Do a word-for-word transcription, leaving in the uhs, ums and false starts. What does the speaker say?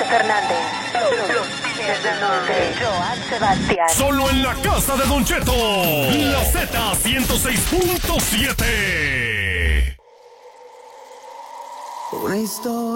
Fernández. Los Tigres del Norte. Joan Sebastián. Solo en la casa de Don Cheto. La Z ciento seis punto siete. Una historia.